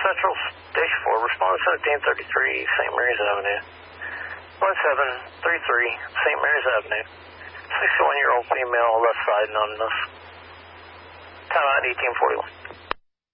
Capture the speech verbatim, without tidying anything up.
Central Station four, respond to seventeen thirty-three Saint Mary's Avenue. one seven three three Saint Mary's Avenue. sixty-one-year-old female, left side, none of this. Time out eighteen forty-one.